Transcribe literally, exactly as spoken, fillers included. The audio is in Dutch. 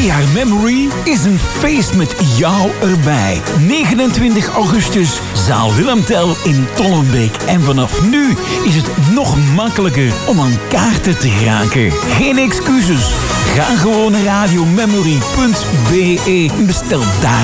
Twee jaar Memory is een feest met jou erbij. negenentwintig augustus, zaal Willem Tell in Tollenbeek. En vanaf nu is het nog makkelijker om aan kaarten te geraken. Geen excuses. Ga gewoon naar radiomemory punt be en bestel daar